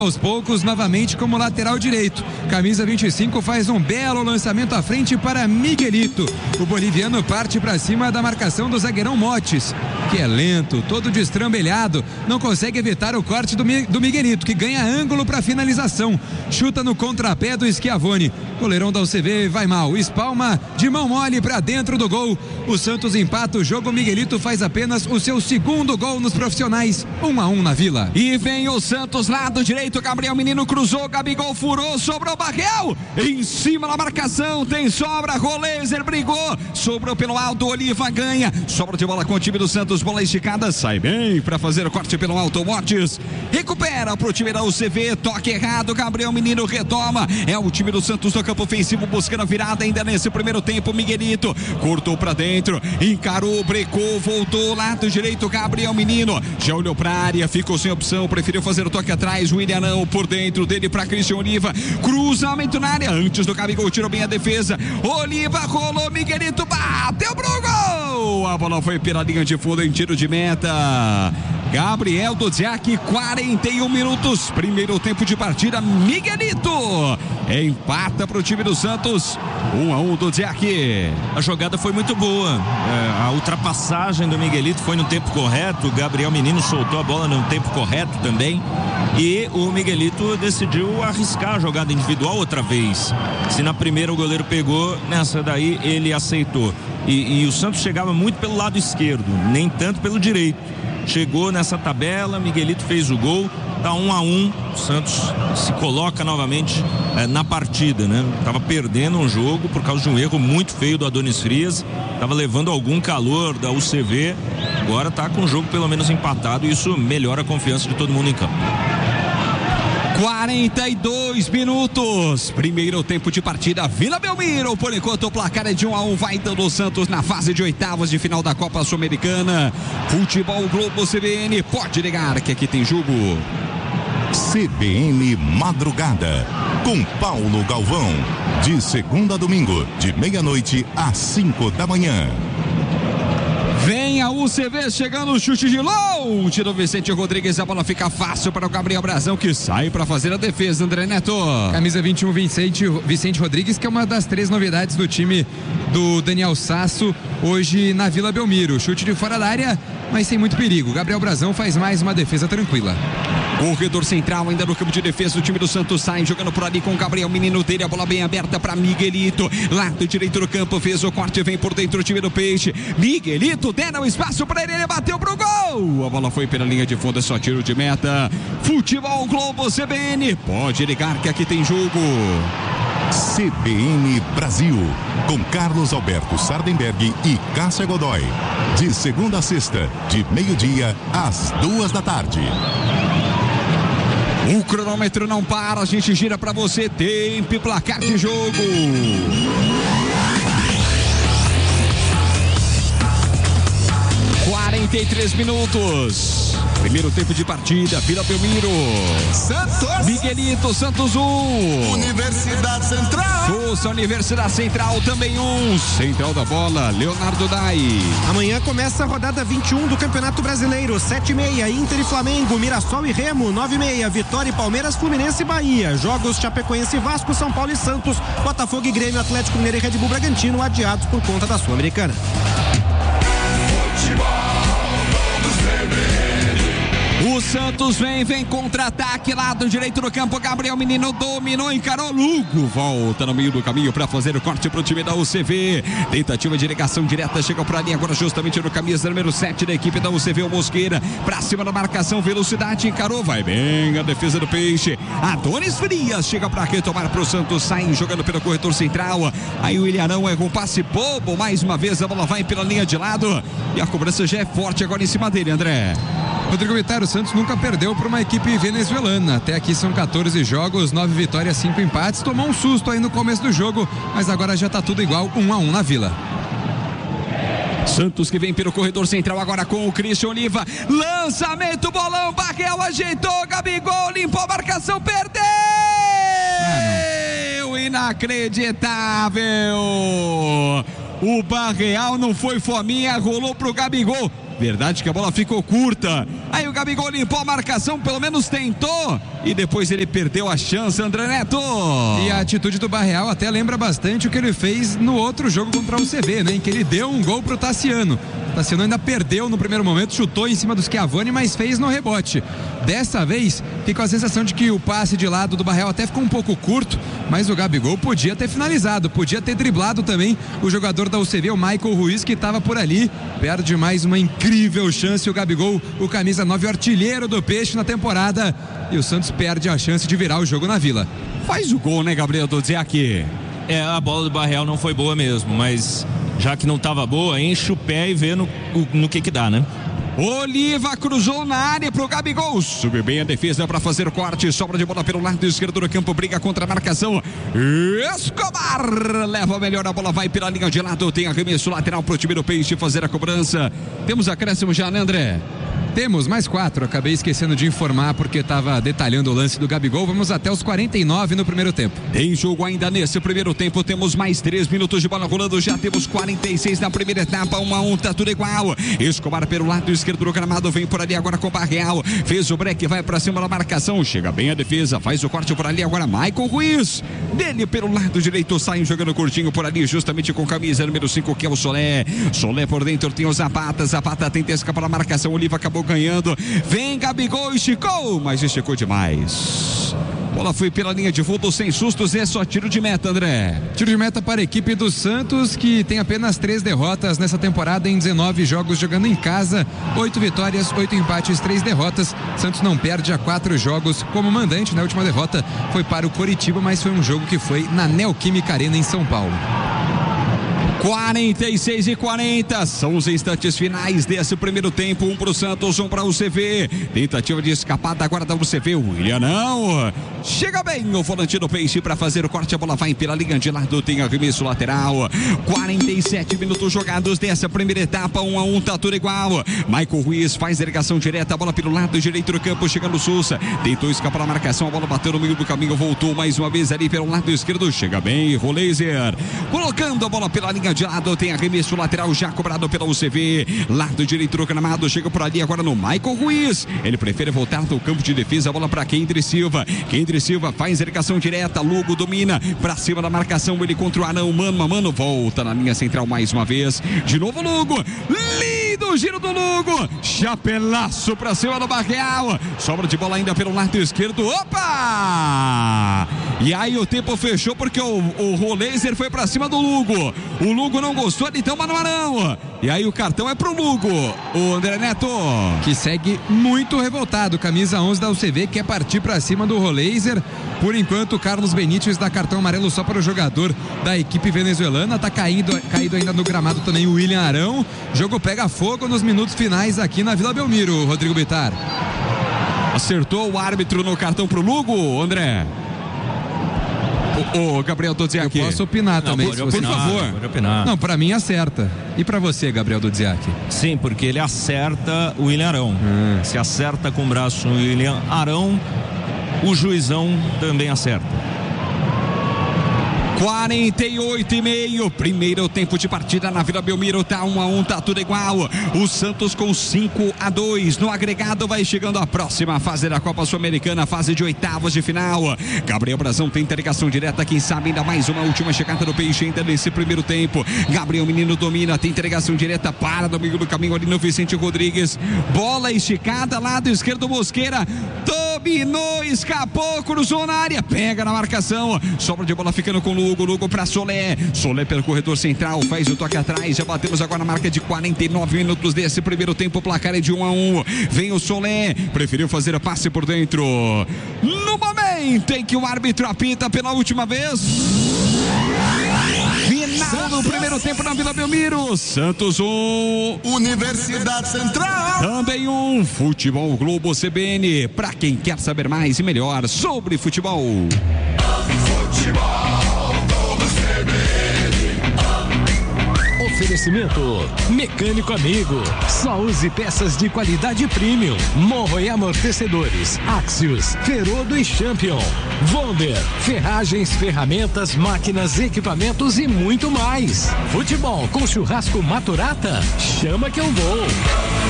Aos poucos, novamente como lateral direito. Camisa 25 faz um belo lançamento à frente para Miguelito. O boliviano parte para cima da marcação do zagueirão Motes, que é lento, todo destrambelhado, não consegue evitar o corte do Miguelito, que ganha ângulo para finalização. Chuta no contrapé do Schiavone. Goleirão da UCV vai mal, espalma de mão mole para dentro do gol. O Santos empata o jogo, Miguelito faz apenas o seu segundo gol nos profissionais. 1-1 na Vila. E vem o Santos lado direito. Gabriel Menino cruzou, Gabigol furou, sobrou Barreal, em cima da marcação, tem sobra, Rolezer brigou, sobrou pelo alto, Oliva ganha, sobra de bola com o time do Santos, bola esticada, sai bem para fazer o corte pelo alto, Motes recupera pro time da UCV, toque errado, Gabriel Menino retoma, é o time do Santos no campo ofensivo buscando a virada ainda nesse primeiro tempo. Miguelito cortou para dentro, encarou, brecou, voltou, lado direito, Gabriel Menino já olhou pra área, ficou sem opção, preferiu fazer o toque atrás, William não, por dentro dele para Christian Oliva, cruzamento na área, antes do Gabigol, tirou bem a defesa, Oliva rolou, Miguelito bateu pro gol, a bola foi pela linha de fundo em tiro de meta. Gabriel Dudziak, 41 minutos, primeiro tempo de partida, Miguelito empata para o time do Santos, 1-1 Dudziak. A jogada foi muito boa, a ultrapassagem do Miguelito foi no tempo correto, o Gabriel Menino soltou a bola no tempo correto também, e o Miguelito decidiu arriscar a jogada individual outra vez. Se na primeira o goleiro pegou, nessa daí ele aceitou, e o Santos chegava muito pelo lado esquerdo, nem tanto pelo direito. Chegou nessa tabela, Miguelito fez o gol, tá 1-1, o Santos se coloca novamente na partida, né? Tava perdendo um jogo por causa de um erro muito feio do Adonis Frias, tava levando algum calor da UCV, agora tá com o jogo pelo menos empatado e isso melhora a confiança de todo mundo em campo. 42 minutos, primeiro tempo de partida, Vila Belmiro, por enquanto o placar é de 1-1, vai dando o Santos na fase de oitavas de final da Copa Sul-Americana. Futebol Globo CBN, pode ligar que aqui tem jogo. CBN Madrugada, com Paulo Galvão, de segunda a domingo, de meia-noite às 5 da manhã. Vem a UCV chegando, o chute de longe do Vicente Rodrigues, a bola fica fácil para o Gabriel Brazão, que sai para fazer a defesa, André Neto. Camisa 21, Vicente Rodrigues, que é uma das 3 novidades do time do Daniel Sasso, hoje na Vila Belmiro. Chute de fora da área, mas sem muito perigo. Gabriel Brazão faz mais uma defesa tranquila. Corredor central ainda no campo de defesa, o time do Santos sai jogando por ali com o Gabriel Menino dele, a bola bem aberta para Miguelito, lado direito do campo, fez o corte, vem por dentro o time do Peixe, Miguelito deram espaço para ele bateu pro gol, a bola foi pela linha de fundo, é só tiro de meta. Futebol Globo CBN, pode ligar que aqui tem jogo. CBN Brasil, com Carlos Alberto Sardenberg e Cássia Godoy, de segunda a sexta, de meio-dia às 2 da tarde. O cronômetro não para, a gente gira pra você, tempo e placar de jogo. 43 minutos. Primeiro tempo de partida, Vila Belmiro. Santos. Miguelito, Santos 1. Universidade Central. Força, Universidade Central também 1. Central da bola, Leonardo Dai. Amanhã começa a rodada 21 do Campeonato Brasileiro. 7h30, Inter e Flamengo, Mirassol e Remo. 9h30, Vitória e Palmeiras, Fluminense e Bahia. Jogos Chapecoense e Vasco, São Paulo e Santos, Botafogo e Grêmio, Atlético Mineiro e Red Bull Bragantino, adiados por conta da Sul-Americana. O Santos vem contra-ataque, lado direito do campo, Gabriel Menino dominou, encarou, Lugo volta no meio do caminho para fazer o corte pro time da UCV, tentativa de ligação direta, chega por ali agora justamente no camisa número 7 da equipe da UCV, o Mosqueira, pra cima da marcação, velocidade, encarou, vai bem a defesa do Peixe, Adonis Frias chega pra retomar pro Santos, sai jogando pelo corredor central, aí o Ilharão erra um passe bobo, mais uma vez a bola vai pela linha de lado, e a cobrança já é forte agora em cima dele, André. Rodrigo Vittar, o Santos nunca perdeu para uma equipe venezuelana. Até aqui são 14 jogos, 9 vitórias, 5 empates. Tomou um susto aí no começo do jogo, mas agora já está tudo igual, 1-1 na Vila. Santos que vem pelo corredor central agora com o Christian Oliva. Lançamento, bolão, Barreal ajeitou, Gabigol limpou a marcação, perdeu! Inacreditável! O Barreal não foi fominha, rolou pro Gabigol. Verdade que a bola ficou curta. Aí o Gabigol limpou a marcação, pelo menos tentou. E depois ele perdeu a chance, André Neto. E a atitude do Barreal até lembra bastante o que ele fez no outro jogo contra o CV, né? Em que ele deu um gol pro Tassiano. O Tassiano ainda perdeu no primeiro momento, chutou em cima do Schiavone, mas fez no rebote. Dessa vez, fica a sensação de que o passe de lado do Barreal até ficou um pouco curto, mas o Gabigol podia ter finalizado, podia ter driblado também o jogador da UCV, o Michael Ruiz, que estava por ali. Perde mais uma incrível chance o Gabigol, o camisa 9, o artilheiro do Peixe na temporada. E o Santos perde a chance de virar o jogo na Vila. Faz o gol, né, Gabriel Dodziak? A bola do Barreal não foi boa mesmo, mas já que não estava boa, enche o pé e vê no que dá, né? Oliva cruzou na área pro Gabigol, subiu bem a defesa para fazer o corte, sobra de bola pelo lado esquerdo do campo, briga contra a marcação. Escobar leva melhor, a bola vai pela linha de lado, tem arremesso lateral pro time do Peixe fazer a cobrança. Temos acréscimo já, né, André? Temos mais 4, acabei esquecendo de informar porque estava detalhando o lance do Gabigol. Vamos até os 49 no primeiro tempo. Tem jogo ainda nesse primeiro tempo, temos mais 3 minutos de bola rolando, já temos 46 na primeira etapa, 1-1, tá tudo igual. Escobar pelo lado esquerdo do gramado, vem por ali agora com o Barreal, fez o break, vai pra cima da marcação, chega bem a defesa, faz o corte por ali agora, Michael Ruiz, dele pelo lado direito, sai jogando curtinho por ali, justamente com camisa número 5, que é o Solé. Solé por dentro tem o Zapata, Zapata tenta escapar a marcação, Oliva acabou ganhando, vem Gabigol, esticou, mas esticou demais. Bola foi pela linha de fundo, sem sustos, é só tiro de meta, André. Tiro de meta para a equipe do Santos, que tem apenas 3 derrotas nessa temporada em 19 jogos jogando em casa, 8 vitórias, 8 empates, 3 derrotas. Santos não perde há 4 jogos como mandante, na última derrota foi para o Coritiba, mas foi um jogo que foi na Neoquímica Arena em São Paulo. 46-40, são os instantes finais desse primeiro tempo, 1 pro Santos, 1 para o UCV, tentativa de escapada agora da UCV, o William não, chega bem o volante do Peixe para fazer o corte, a bola vai pela linha de lado, tem arremesso lateral, 47 minutos jogados dessa primeira etapa, 1-1, tá tudo igual. Michael Ruiz faz ligação direta, a bola pelo lado direito do campo, chegando o Sousa, tentou escapar a marcação, a bola bateu no meio do caminho, voltou mais uma vez ali pelo lado esquerdo, chega bem Roleiser, colocando a bola pela linha de lado, tem arremesso lateral já cobrado pela UCV, lado direito do gramado, chega por ali agora no Michael Ruiz, ele prefere voltar do campo de defesa, a bola para Kendry Silva faz ligação direta, Lugo domina, pra cima da marcação, ele contra o Arão, mano a mano, volta na linha central mais uma vez, de novo Lugo, lindo giro do Lugo, chapelaço pra cima do Barreal, sobra de bola ainda pelo lado esquerdo, opa! E aí o tempo fechou porque o Roleiser foi pra cima do Lugo, o Lugo não gostou, então mano Arão, e aí o cartão é pro Lugo, o André Neto, que segue muito revoltado, camisa 11 da UCV, quer partir pra cima do Roleiser. Por enquanto o Carlos Benítez dá cartão amarelo só para o jogador da equipe venezuelana, tá caído ainda no gramado também o William Arão, jogo pega fogo nos minutos finais aqui na Vila Belmiro, Rodrigo Bittar. Acertou o árbitro no cartão pro Lugo, André. O Gabriel Dodziak. Eu posso opinar também, por favor. Pode opinar. Não, pra mim acerta. E pra você, Gabriel Dodziak? Sim, porque ele acerta o William Arão. Se acerta com o braço o William Arão, o juizão também acerta. 48,5, primeiro tempo de partida na Vila Belmiro, tá 1-1, tá tudo igual. O Santos com 5-2 no agregado, vai chegando a próxima fase da Copa Sul-Americana, fase de oitavas de final. Gabriel Brazão tenta ligação direta, quem sabe ainda mais uma última chegada do Peixe ainda nesse primeiro tempo. Gabriel Menino domina, tenta ligação direta, para no meio do caminho ali no Vicente Rodrigues, bola esticada, lado esquerdo Mosqueira, dominou, escapou, cruzou na área, pega na marcação, sobra de bola ficando com o Lugo para Solé pelo corredor central, faz o toque atrás, já batemos agora na marca de 49 minutos desse primeiro tempo, o placar é de 1-1, vem o Solé, preferiu fazer a passe por dentro, no momento em que o árbitro apita pela última vez, final do primeiro tempo na Vila Belmiro, Santos 1, Universidade Central também 1, Futebol Globo CBN, para quem quer saber mais e melhor sobre futebol. Oferecimento Mecânico Amigo, só use peças de qualidade premium. Morro e amortecedores, Axios, Ferodo e Champion, Wonder, ferragens, ferramentas, máquinas, equipamentos e muito mais. Futebol com churrasco Maturata, chama que eu vou.